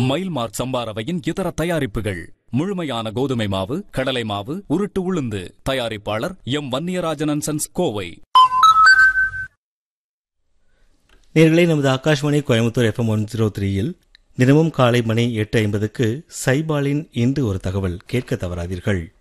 Mile mark சம்பா ரவையின் இதர தயாரிப்புகள். முழுமையான கோதுமை மாவு, கடலை மாவு, உருட்டு உளுந்து. தயாரிப்பாளர் M Vanniyarajan and sons, Kovai. நேயர்களே, நமது ஆகாஷ்வாணி கோயம்புத்தூர் FM 103 தினமும் காலை மணி 8:50 சைபாலின் இன்று ஒரு தகவல் கேட்க தவறாதீர்கள்.